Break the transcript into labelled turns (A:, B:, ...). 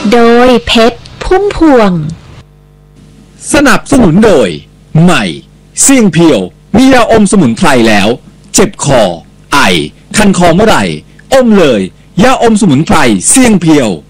A: โดยเพชรพุ่มพวง
B: สนับสนุนโดยใหม่เสี่ยงเพียวมียาอมสมุนไพรแล้วเจ็บคอไอคันคอเมื่อไหร่อมเลยยาอมสมุนไพรเสี่ยงเพียว